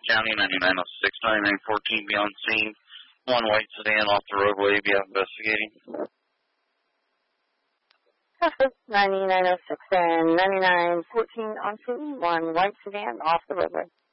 County, 9906, 9914, be on scene. One white sedan off the roadway, be out investigating. Traffic 9906 and 9914 on scene. One white sedan off the roadway.